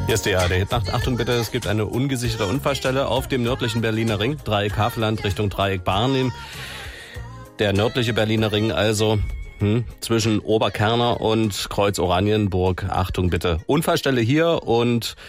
Hier ist die ARD-Nacht. Achtung bitte, es gibt eine ungesicherte Unfallstelle auf dem nördlichen Berliner Ring, Dreieck Havelland Richtung Dreieck Barnim. Der nördliche Berliner Ring also zwischen Oberkerner und Kreuz Oranienburg. Achtung bitte, Unfallstelle hier und